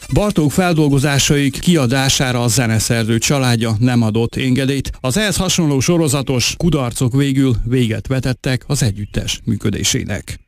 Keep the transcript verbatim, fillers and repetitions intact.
Bartók feldolgozásaik kiadására a zeneszerző családja nem adott engedélyt. Az ehhez hasonló sorozatos kudarcok végül véget vetettek az együttes működésének.